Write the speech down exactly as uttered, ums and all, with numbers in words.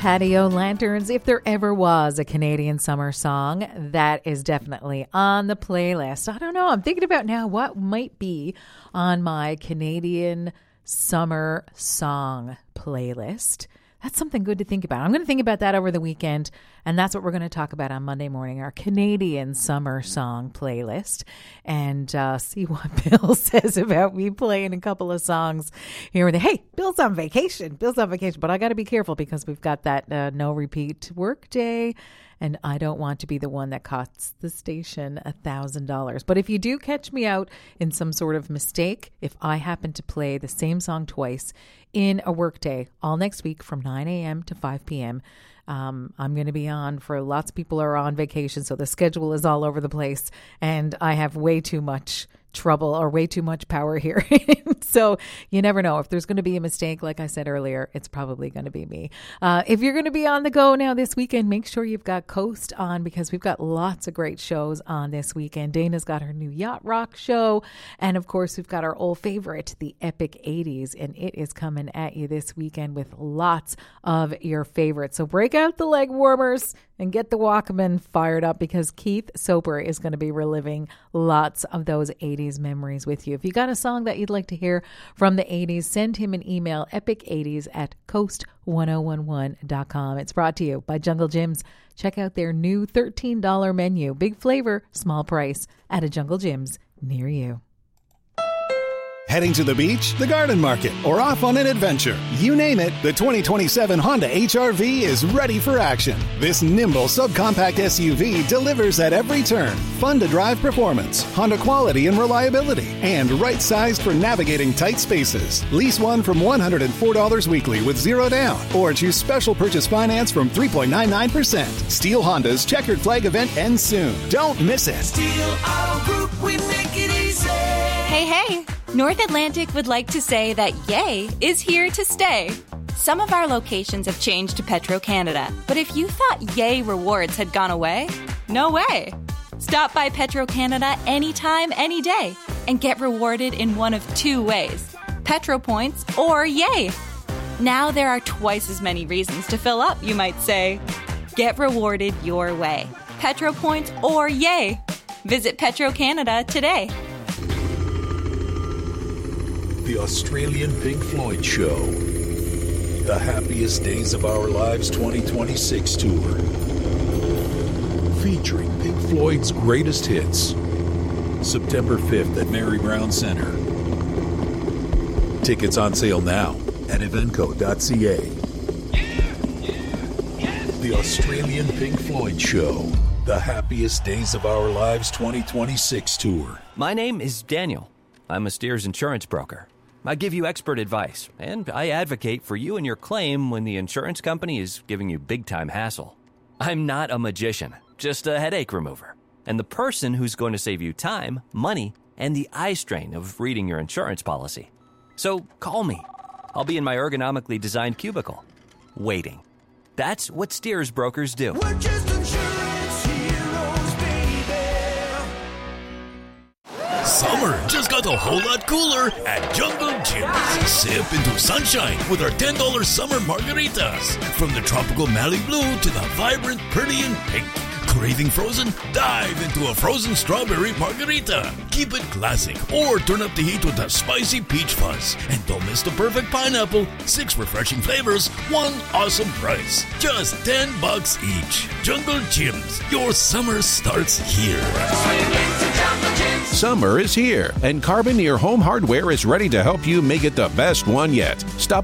Patio Lanterns. If there ever was a Canadian summer song, that is definitely on the playlist. I don't know. I'm thinking about now what might be on my Canadian summer song playlist. That's something good to think about. I'm going to think about that over the weekend, and that's what we're going to talk about on Monday morning, our Canadian summer song playlist, and uh, see what Bill says about me playing a couple of songs here and there. Hey, Bill's on vacation. Bill's on vacation, but I got to be careful because we've got that uh, no repeat work day, and I don't want to be the one that costs the station one thousand dollars. But if you do catch me out in some sort of mistake, if I happen to play the same song twice in a workday all next week from nine a.m. to five p.m., Um, I'm going to be on for lots of people are on vacation, so the schedule is all over the place, and I have way too much trouble or way too much power here. So you never know. If there's going to be a mistake, like I said earlier, it's probably going to be me. Uh, if you're going to be on the go now this weekend, make sure you've got Coast on because we've got lots of great shows on this weekend. Dana's got her new Yacht Rock show. And of course, we've got our old favorite, the Epic eighties, and it is coming at you this weekend with lots of your favorites. So break out the leg warmers and get the Walkman fired up because Keith Soper is going to be reliving lots of those eighties memories with you. If you got a song that you'd like to hear from the eighties, send him an email, epic eighties at coast ten eleven dot com. It's brought to you by Jungle Gyms. Check out their new thirteen dollars menu. Big flavor, small price at a Jungle Gyms near you. Heading to the beach, the garden market, or off on an adventure. You name it, the twenty twenty-seven Honda H R V is ready for action. This nimble subcompact S U V delivers at every turn. Fun-to-drive performance, Honda quality and reliability, and right-sized for navigating tight spaces. Lease one from one hundred four dollars weekly with zero down, or choose special purchase finance from three point nine nine percent. Steel Honda's Checkered Flag event ends soon. Don't miss it. Steel Auto Group, we make it easy. Hey, hey. North Atlantic would like to say that Yay is here to stay. Some of our locations have changed to Petro-Canada, but if you thought Yay rewards had gone away, no way. Stop by Petro-Canada anytime, any day, and get rewarded in one of two ways, Petro Points or Yay. Now there are twice as many reasons to fill up, you might say. Get rewarded your way, Petro Points or Yay. Visit Petro-Canada today. The Australian Pink Floyd Show. The Happiest Days of Our Lives twenty twenty-six Tour. Featuring Pink Floyd's greatest hits. September fifth at Mary Brown Center. Tickets on sale now at eventco dot c a. The Australian Pink Floyd Show. The Happiest Days of Our Lives twenty twenty-six Tour. My name is Daniel. I'm a Steers insurance broker. I give you expert advice, and I advocate for you and your claim when the insurance company is giving you big-time hassle. I'm not a magician, just a headache remover, and the person who's going to save you time, money, and the eye strain of reading your insurance policy. So call me. I'll be in my ergonomically designed cubicle, waiting. That's what Steers brokers do. We're just insurance heroes, baby. Summer just got a whole lot cooler at Jungle Gyms. Sip into sunshine with our ten dollars summer margaritas. From the tropical Malibu to the vibrant Perdian pink. Craving frozen? Dive into a frozen strawberry margarita. Keep it classic or turn up the heat with a spicy peach fuzz. And don't miss the perfect pineapple. Six refreshing flavors, one awesome price. Just ten bucks each. Jungle Gyms. Your summer starts here. Summer is here, and Carboneer Home Hardware is ready to help you make it the best one yet. Stop